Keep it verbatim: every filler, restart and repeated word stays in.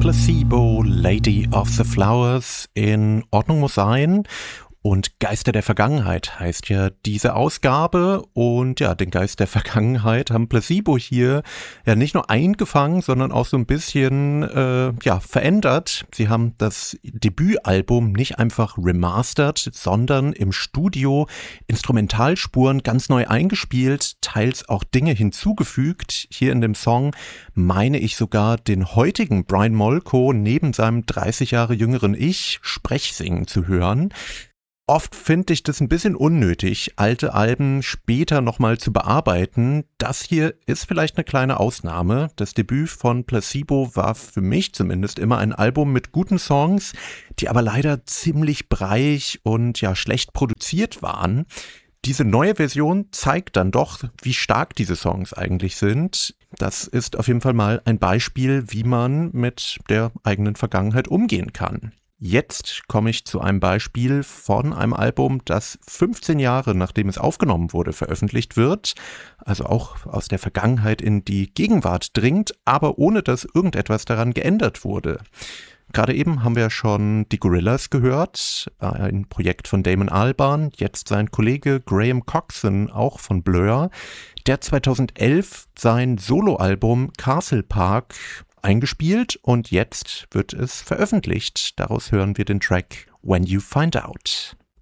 Placebo, Lady of the Flowers. In Ordnung muss sein. Und Geister der Vergangenheit heißt ja diese Ausgabe. Und ja, den Geist der Vergangenheit haben Placebo hier ja nicht nur eingefangen, sondern auch so ein bisschen äh, ja verändert. Sie haben das Debütalbum nicht einfach remastert, sondern im Studio Instrumentalspuren ganz neu eingespielt, teils auch Dinge hinzugefügt. Hier in dem Song meine ich sogar den heutigen Brian Molko neben seinem dreißig Jahre jüngeren Ich Sprechsingen zu hören. Oft finde ich das ein bisschen unnötig, alte Alben später nochmal zu bearbeiten. Das hier ist vielleicht eine kleine Ausnahme. Das Debüt von Placebo war für mich zumindest immer ein Album mit guten Songs, die aber leider ziemlich breich und ja schlecht produziert waren. Diese neue Version zeigt dann doch, wie stark diese Songs eigentlich sind. Das ist auf jeden Fall mal ein Beispiel, wie man mit der eigenen Vergangenheit umgehen kann. Jetzt komme ich zu einem Beispiel von einem Album, das fünfzehn Jahre nachdem es aufgenommen wurde, veröffentlicht wird, also auch aus der Vergangenheit in die Gegenwart dringt, aber ohne dass irgendetwas daran geändert wurde. Gerade eben haben wir schon die Gorillaz gehört, ein Projekt von Damon Albarn, jetzt sein Kollege Graham Coxon, auch von Blur, der zweitausendelf sein Soloalbum Castle Park eingespielt und jetzt wird es veröffentlicht. Daraus hören wir den Track When You Find Out.